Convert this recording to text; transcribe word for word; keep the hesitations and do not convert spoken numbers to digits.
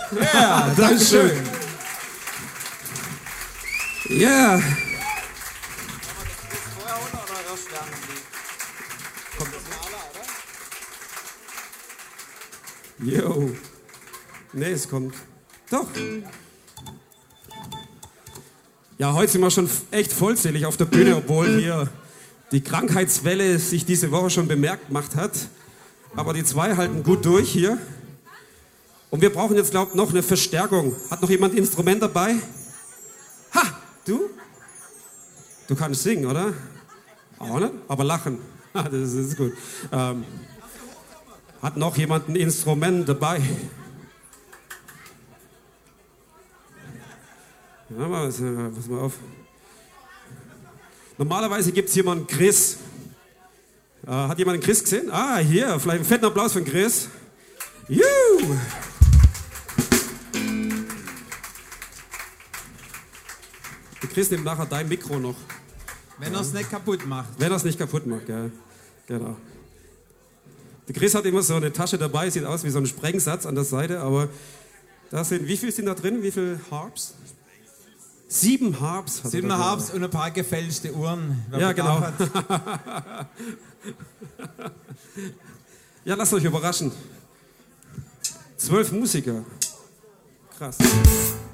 Ja, Dankeschön. Ja. Yeah. Jo. Nee, es kommt. Doch. Ja, heute sind wir schon echt vollzählig auf der Bühne, obwohl hier die Krankheitswelle sich diese Woche schon bemerkt gemacht hat. Aber die zwei halten gut durch hier. Und wir brauchen jetzt, glaube ich, noch eine Verstärkung. Hat noch jemand ein Instrument dabei? Ha, du? Du kannst singen, oder? Auch nicht? Aber lachen. Das ist gut. Ähm, hat noch jemand ein Instrument dabei? Ja, pass mal auf. Normalerweise gibt es jemanden Chris. Äh, hat jemand einen Chris gesehen? Ah, hier, vielleicht einen fetten Applaus für den Chris. Juhu! Der Chris nimmt nachher dein Mikro noch. Wenn er es nicht kaputt macht. Wenn er es nicht kaputt macht, ja. Genau. Der Chris hat immer so eine Tasche dabei, sieht aus wie so ein Sprengsatz an der Seite, aber da sind, wie viel sind da drin? Wie viele Harps? Sieben Harps. Sieben Harps und ein paar gefälschte Uhren. Ja, genau. Ja, lasst euch überraschen. Zwölf Musiker. Krass.